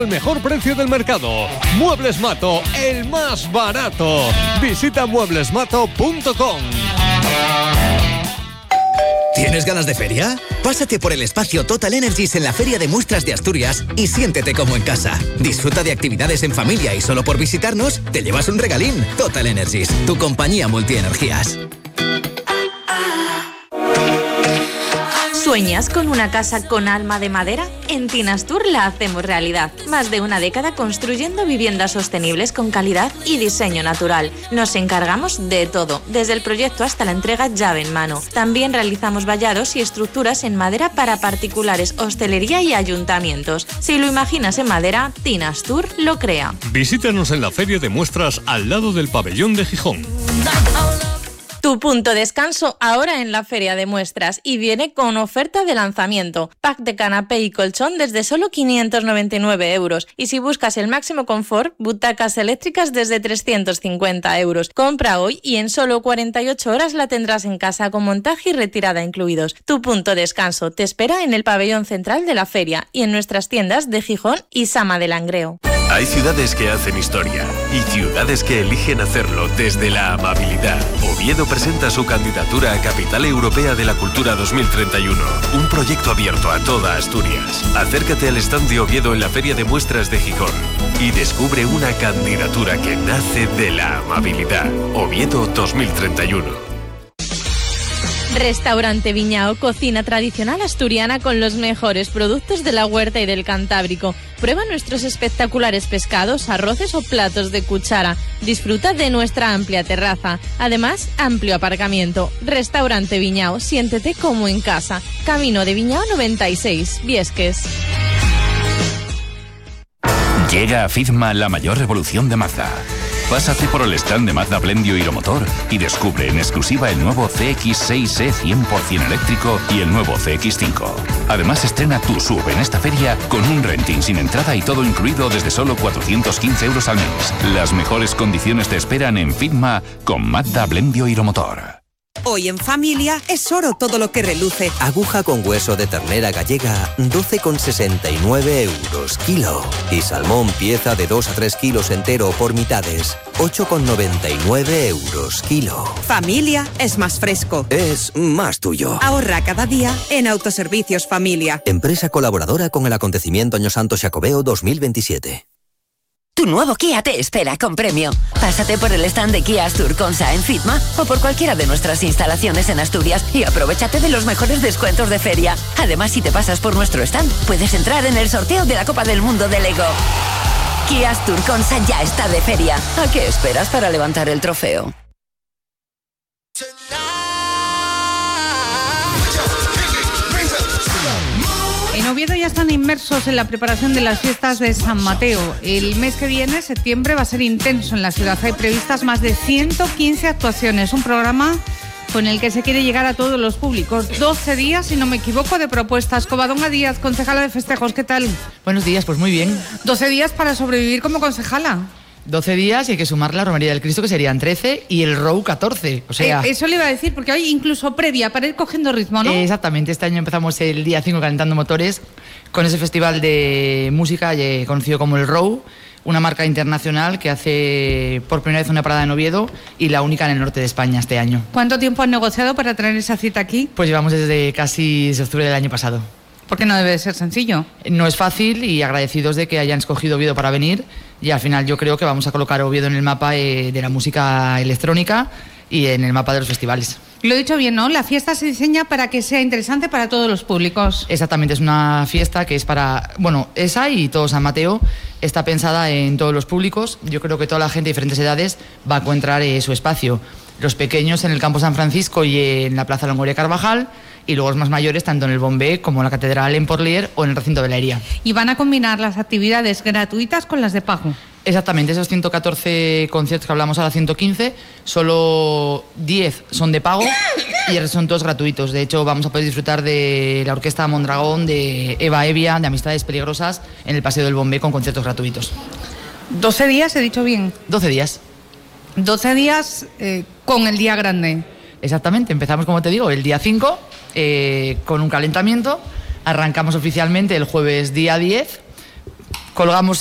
El mejor precio del mercado. Muebles Mato, el más barato. Visita mueblesmato.com. ¿Tienes ganas de feria? Pásate por el espacio Total Energies en la Feria de Muestras de Asturias y siéntete como en casa. Disfruta de actividades en familia y solo por visitarnos te llevas un regalín. Total Energies, tu compañía multienergías. ¿Sueñas con una casa con alma de madera? En Tinastur la hacemos realidad. Más de una década construyendo viviendas sostenibles con calidad y diseño natural. Nos encargamos de todo, desde el proyecto hasta la entrega llave en mano. También realizamos vallados y estructuras en madera para particulares, hostelería y ayuntamientos. Si lo imaginas en madera, Tinastur lo crea. Visítanos en la Feria de Muestras al lado del pabellón de Gijón. Tu punto de descanso ahora en la Feria de Muestras y viene con oferta de lanzamiento. Pack de canapé y colchón desde solo 599 euros. Y si buscas el máximo confort, butacas eléctricas desde 350 euros. Compra hoy y en solo 48 horas la tendrás en casa con montaje y retirada incluidos. Tu punto de descanso te espera en el pabellón central de la feria y en nuestras tiendas de Gijón y Sama de Langreo. Hay ciudades que hacen historia y ciudades que eligen hacerlo desde la amabilidad. Oviedo presenta su candidatura a Capital Europea de la Cultura 2031, un proyecto abierto a toda Asturias. Acércate al stand de Oviedo en la Feria de Muestras de Gijón y descubre una candidatura que nace de la amabilidad. Oviedo 2031. Restaurante Viñao, cocina tradicional asturiana con los mejores productos de la huerta y del Cantábrico. Prueba nuestros espectaculares pescados, arroces o platos de cuchara. Disfruta de nuestra amplia terraza. Además, amplio aparcamiento. Restaurante Viñao, siéntete como en casa. Camino de Viñao 96, Viesques. Llega a FIDMA la mayor revolución de Mazda. Pásate por el stand de Mazda Blendio Hiromotor y descubre en exclusiva el nuevo CX-6E 100% eléctrico y el nuevo CX-5. Además, estrena tu SUV en esta feria con un renting sin entrada y todo incluido desde solo 415 euros al mes. Las mejores condiciones te esperan en FIDMA con Mazda Blendio Hiromotor. Hoy en familia es oro todo lo que reluce. Aguja con hueso de ternera gallega, 12,69 euros kilo. Y salmón pieza de 2 a 3 kilos entero por mitades, 8,99 euros kilo. Familia es más fresco. Es más tuyo. Ahorra cada día en Autoservicios Familia. Empresa colaboradora con el acontecimiento Año Santo Xacobeo 2027. Tu nuevo Kia te espera con premio. Pásate por el stand de Kia Astur-Consa en FITMA o por cualquiera de nuestras instalaciones en Asturias y aprovechate de los mejores descuentos de feria. Además, si te pasas por nuestro stand, puedes entrar en el sorteo de la Copa del Mundo de Lego. Kia Astur-Consa ya está de feria. ¿A qué esperas para levantar el trofeo? En Oviedo ya están inmersos en la preparación de las fiestas de San Mateo. El mes que viene, septiembre, va a ser intenso en la ciudad. Hay previstas más de 115 actuaciones. Un programa con el que se quiere llegar a todos los públicos. 12 días, si no me equivoco, de propuestas. Covadonga Díaz, concejala de festejos, ¿qué tal? Buenos días, pues muy bien. 12 días para sobrevivir como concejala. 12 días y hay que sumar la Romería del Cristo, que serían 13, y el Row 14. O sea, eso le iba a decir, porque hay incluso previa para ir cogiendo ritmo, ¿no? Exactamente. Este año empezamos el día 5 calentando motores con ese festival de música conocido como el Row, una marca internacional que hace por primera vez una parada en Oviedo y la única en el norte de España este año. ¿Cuánto tiempo han negociado para traer esa cita aquí? Pues llevamos desde casi octubre del año pasado. Porque no debe ser sencillo. No es fácil y agradecidos de que hayan escogido Oviedo para venir, y al final yo creo que vamos a colocar Oviedo en el mapa de la música electrónica y en el mapa de los festivales. Lo he dicho bien, ¿no? La fiesta se diseña para que sea interesante para todos los públicos. Exactamente, es una fiesta que es para, esa y todo San Mateo está pensada en todos los públicos. Yo creo que toda la gente de diferentes edades va a encontrar su espacio. Los pequeños en el Campo San Francisco y en la Plaza Longoria Carvajal, y luego los más mayores tanto en el Bombé como en la Catedral en Porlier o en el recinto de la Hería. Y van a combinar las actividades gratuitas con las de pago. Exactamente, esos 114 conciertos que hablamos ahora, 115, solo 10 son de pago y el resto son todos gratuitos. De hecho, vamos a poder disfrutar de la Orquesta Mondragón, de Eva Evia, de Amistades Peligrosas en el Paseo del Bombé con conciertos gratuitos. 12 días, he dicho bien. 12 días. 12 días con el día grande. Exactamente, empezamos, como te digo, el día 5 con un calentamiento. Arrancamos oficialmente el jueves día 10 colgamos